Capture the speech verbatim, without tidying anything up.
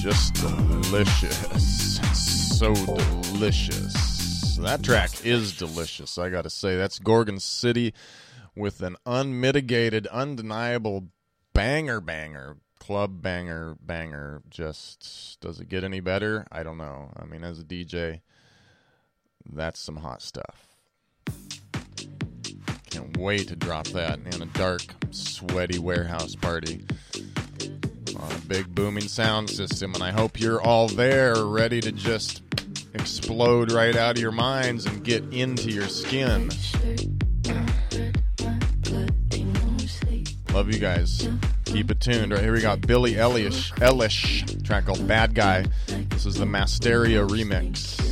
Just delicious. So delicious. That track is delicious, I gotta say. That's Gorgon City with an unmitigated, undeniable banger banger. Club banger banger. Just, does it get any better? I don't know. I mean, as a D J, that's some hot stuff. Can't wait to drop that in a dark, sweaty warehouse party on a big booming sound system, and I hope you're all there ready to just explode right out of your minds and get into your skin. Love you guys. Keep it tuned. Right here we got Billie Eilish, Eilish, track called Bad Guy. This is the Masteria remix.